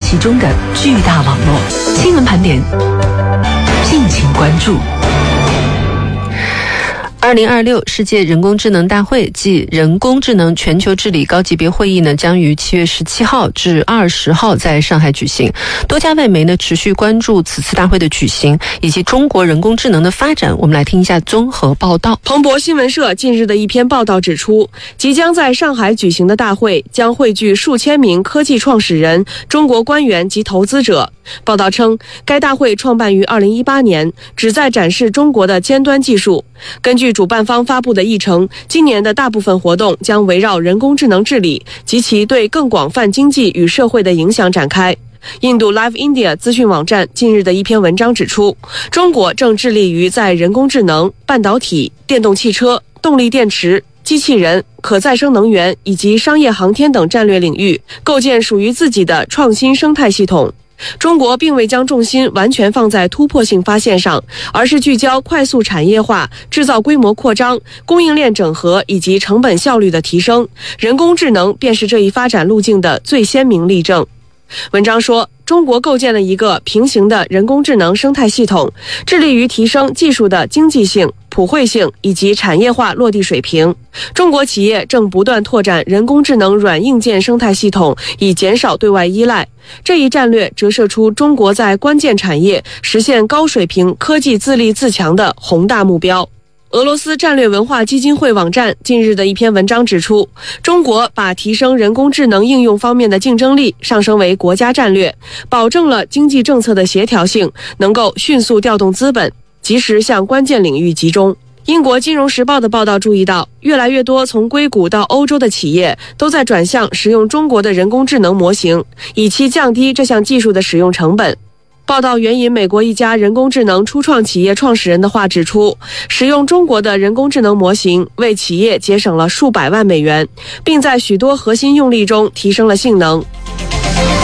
其中的巨大网络。新闻盘点，敬请关注。2026世界人工智能大会暨人工智能全球治理高级别会议呢，将于7月17号至20号在上海举行。多家外媒呢持续关注此次大会的举行以及中国人工智能的发展。我们来听一下综合报道。 彭博新闻社近日的一篇报道指出，即将在上海举行的大会将汇聚数千名科技创始人、中国官员及投资者。报道称，该大会创办于2018年，旨在展示中国的尖端技术。根据主办方发布的议程，今年的大部分活动将围绕人工智能治理及其对更广泛经济与社会的影响展开。印度 Live India 资讯网站近日的一篇文章指出，中国正致力于在人工智能、半导体、电动汽车、动力电池、机器人、可再生能源以及商业航天等战略领域构建属于自己的创新生态系统。中国并未将重心完全放在突破性发现上，而是聚焦快速产业化、制造规模扩张、供应链整合以及成本效率的提升。人工智能便是这一发展路径的最鲜明例证。文章说，中国构建了一个平行的人工智能生态系统，致力于提升技术的经济性、普惠性以及产业化落地水平。中国企业正不断拓展人工智能软硬件生态系统，以减少对外依赖。这一战略折射出中国在关键产业实现高水平科技自立自强的宏大目标。俄罗斯战略文化基金会网站近日的一篇文章指出，中国把提升人工智能应用方面的竞争力上升为国家战略，保证了经济政策的协调性，能够迅速调动资本，及时向关键领域集中。英国金融时报的报道注意到，越来越多从硅谷到欧洲的企业都在转向使用中国的人工智能模型，以期降低这项技术的使用成本。报道援引美国一家人工智能初创企业创始人的话指出，使用中国的人工智能模型为企业节省了数百万美元，并在许多核心用例中提升了性能。